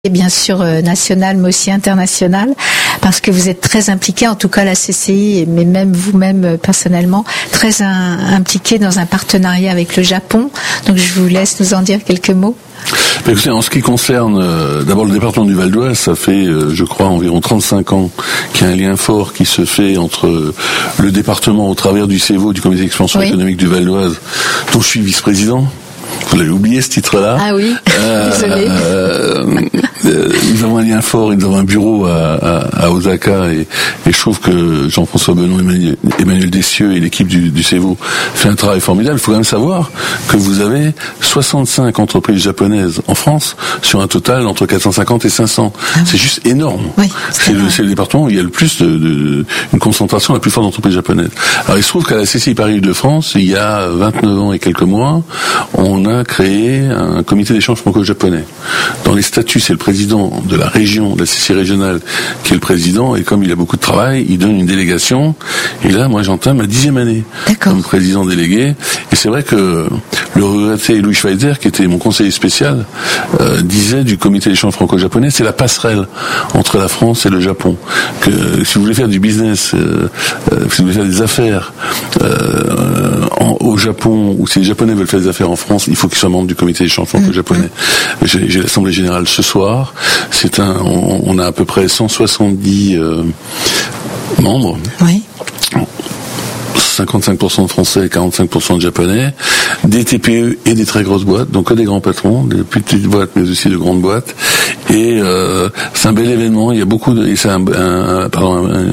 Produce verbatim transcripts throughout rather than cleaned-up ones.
Et bien sûr euh, national mais aussi international, parce que vous êtes très impliqué, en tout cas la C C I, mais même vous-même euh, personnellement, très un, impliqué dans un partenariat avec le Japon. Donc je vous laisse nous en dire quelques mots. Écoutez, en ce qui concerne euh, d'abord le département du Val d'Oise, ça fait, euh, je crois, environ trente-cinq ans qu'il y a un lien fort qui se fait entre euh, le département au travers du C E V O, du Comité d'expansion oui. économique du Val d'Oise, dont je suis vice-président. Vous l'avez oublié ce titre-là. Ah oui, euh, désolé. Euh, euh, nous avons un lien fort et nous avons un bureau à, à, à Osaka et, et je trouve que Jean-François Benon, Emmanuel, Emmanuel Dessieux et l'équipe du, du C E V O fait un travail formidable. Il faut quand même savoir que vous avez soixante-cinq entreprises japonaises en France sur un total entre quatre cent cinquante et cinq cents. Ah oui. C'est juste énorme. Oui, c'est, c'est, le, c'est le département où il y a le plus de, de une concentration la plus forte d'entreprises japonaises. Alors il se trouve qu'à la C C I Paris-Île-de-France, il y a vingt-neuf ans et quelques mois, on a créé un comité d'échange franco-japonais. Dans les statuts, c'est le président de la région, de la C C I régionale, qui est le président, et comme il a beaucoup de travail, il donne une délégation, et là, moi, j'entame ma dixième année D'accord. comme président délégué, et c'est vrai que le regretté Louis Schweitzer, qui était mon conseiller spécial, euh, disait du comité d'échange franco-japonais, c'est la passerelle entre la France et le Japon. Que si vous voulez faire du business, euh, euh, si vous voulez faire des affaires euh, en, au Japon, ou si les Japonais veulent faire des affaires en France, il faut qu'ils soient membres du comité d'échange franco-japonais. Mmh. J'ai, j'ai l'assemblée générale ce soir. C'est un, on, on a à peu près cent soixante-dix euh, membres. Oui. cinquante-cinq pour cent de Français et quarante-cinq pour cent de Japonais, des T P E et des très grosses boîtes, donc que des grands patrons, des plus petites boîtes mais aussi de grandes boîtes. Et euh, c'est un bel événement. Il y a beaucoup de, et c'est un, un, pardon, un,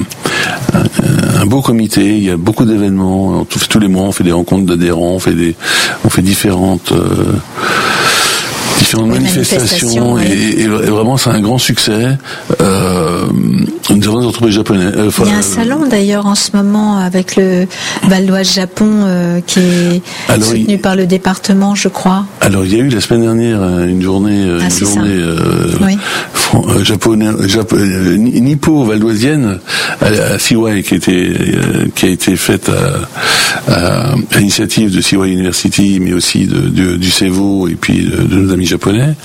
un, un beau comité. Il y a beaucoup d'événements. On fait tous les mois, on fait des rencontres d'adhérents, on fait des, on fait différentes. Euh, différentes oui, manifestations, manifestations et, oui. et, et vraiment c'est un grand succès. Euh, nous avons des entreprises japonaises. Euh, Il y a un salon d'ailleurs en ce moment avec le Val d'Oise Japon euh, qui est alors, soutenu il, par le département, je crois. Alors il y a eu la semaine dernière une journée, ah, une journée euh, oui. fran- japonaise, Japo- euh, nippo valdoisienne à, à Seaway qui était euh, qui a été faite à, à, à l'initiative de Seaway University, mais aussi de, de, du C E V O et puis de, de nos amis japonais.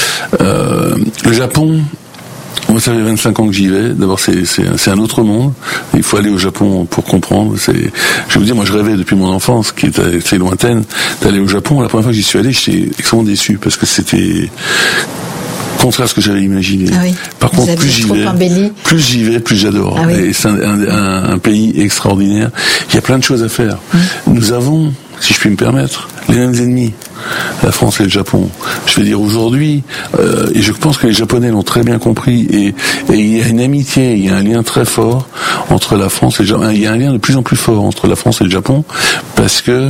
Euh, le Japon, moi ça fait vingt-cinq ans que j'y vais. D'abord c'est, c'est, c'est un autre monde. Il faut aller au Japon pour comprendre. C'est, je vais vous dire, moi je rêvais depuis mon enfance, qui était assez lointaine, d'aller au Japon. La première fois que j'y suis allé, j'étais extrêmement déçu parce que c'était contraire à ce que j'avais imaginé. Ah oui. Par Vous contre, plus j'y vais, embelli. plus j'y vais, plus j'adore. Ah oui. Et c'est un, un, un pays extraordinaire. Il y a plein de choses à faire. Mmh. Nous avons, si je puis me permettre, les mêmes ennemis, la France et le Japon. Je veux dire aujourd'hui, euh, et je pense que les Japonais l'ont très bien compris, et, et il y a une amitié, il y a un lien très fort entre la France et le Japon. Il y a un lien de plus en plus fort entre la France et le Japon, parce que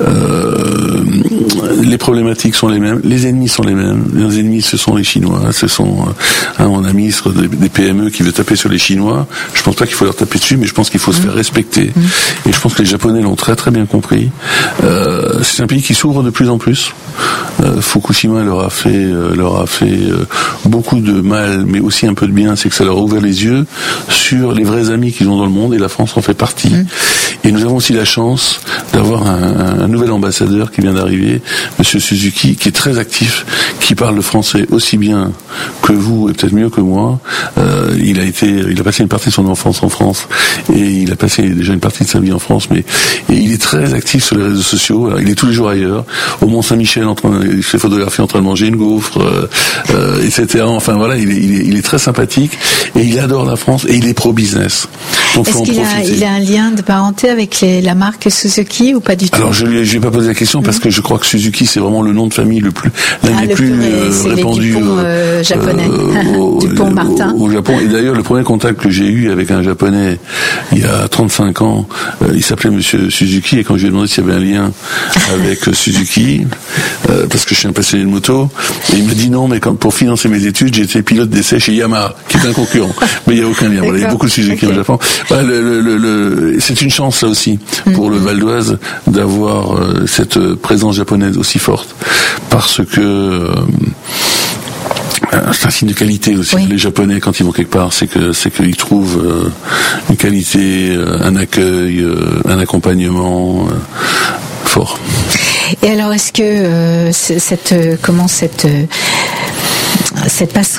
euh, les problématiques sont les mêmes, les ennemis sont les mêmes. Les ennemis, ce sont les Chinois, ce sont euh, un ministre des, des P M E qui veut taper sur les Chinois. Je pense pas qu'il faut leur taper dessus, mais je pense qu'il faut mmh. se faire respecter. Mmh. Et je pense que les Japonais l'ont très très bien compris. Euh, c'est un pays qui s'ouvre de plus en plus. Euh, Fukushima leur a fait, euh, leur a fait euh, beaucoup de mal, mais aussi un peu de bien. C'est que ça leur a ouvert les yeux sur les vrais amis qu'ils ont dans le monde, et la France en fait partie. Mmh. Et nous avons aussi la chance d'avoir un, un nouvel ambassadeur qui vient d'arriver, Monsieur Suzuki, qui est très actif, qui parle le français aussi bien que vous et peut-être mieux que moi. Euh, il a été, il a passé une partie de son enfance en France et il a passé déjà une partie de sa vie en France, mais et il est très actif sur les réseaux sociaux. Alors, il est tous les jours ailleurs, au Mont-Saint-Michel, en train, il se fait photographier en train de manger une gaufre, euh, euh, et cetera. Enfin voilà, il est, il est, il est très sympathique et il adore la France et il est pro-business. Donc Est-ce faut qu'il en a, il a un lien de parenté avec les, la marque Suzuki ou pas du tout? Alors je lui, je lui ai pas posé la question mmh. parce que je crois que Suzuki c'est vraiment le nom de famille le plus, l'un ah, des le plus plus euh, répandus Dupont, euh, japonais, euh, au, Dupont Martin. Au, au Japon. Et d'ailleurs le premier contact que j'ai eu avec un japonais il y a trente-cinq ans, euh, il s'appelait Monsieur Suzuki, et quand je lui ai demandé s'il y avait un lien avec Suzuki, euh, parce que je suis un passionné de moto, et il m'a dit non, mais quand, pour financer mes études, j'étais pilote d'essai chez Yamaha, qui est un concurrent. Mais il n'y a aucun lien. Voilà, il y a beaucoup de Suzuki okay. au Japon. Bah, le, le, le, le, c'est une chance là aussi pour mmh. le Val d'Oise d'avoir euh, cette présence japonaise aussi forte, parce que euh, c'est un signe de qualité aussi. Oui. Les Japonais, quand ils vont quelque part, c'est que c'est qu'ils trouvent euh, une qualité, euh, un accueil, euh, un accompagnement euh, fort. Et alors, est-ce que euh, cette euh, comment cette euh, cette passerelle